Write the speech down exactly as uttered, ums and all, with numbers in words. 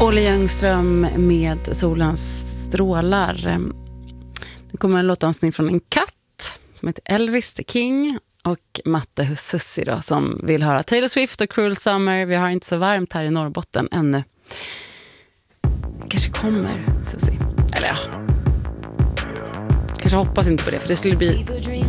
Olle Ljungström med Solens strålar. Nu kommer en låtdansning från en katt som heter Elvis the King och Matte Hussussi då, som vill höra Taylor Swift och Cruel Summer. Vi har inte så varmt här i Norrbotten ännu. Kanske kommer Sussi. Eller ja. Kanske hoppas inte på det, för det skulle bli